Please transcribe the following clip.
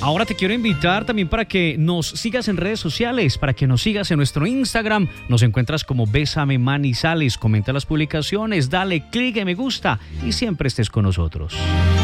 Ahora te quiero invitar también para que nos sigas en redes sociales, para que nos sigas en nuestro Instagram. Nos encuentras como Bésame Manizales. Comenta las publicaciones, dale clic en me gusta y siempre estés con nosotros.